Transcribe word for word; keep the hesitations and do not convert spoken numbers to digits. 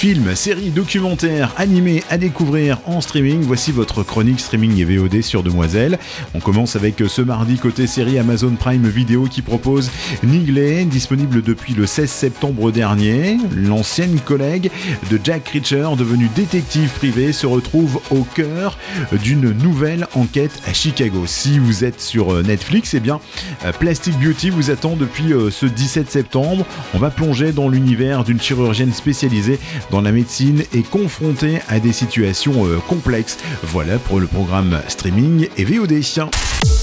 Films, séries, documentaires, animés à découvrir en streaming. Voici votre chronique streaming et V O D sur Demoiselle. On commence avec ce mardi côté série Amazon Prime Video qui propose Nigley, disponible depuis le seize septembre dernier. L'ancienne collègue de Jack Reacher, devenue détective privée, se retrouve au cœur d'une nouvelle enquête à Chicago. Si vous êtes sur Netflix, eh bien Plastic Beauty vous attend depuis ce dix-sept septembre. On va plonger dans l'univers d'une chirurgienne spécialisée dans la médecine et confrontée à des situations complexes. Voilà pour le programme streaming et V O D.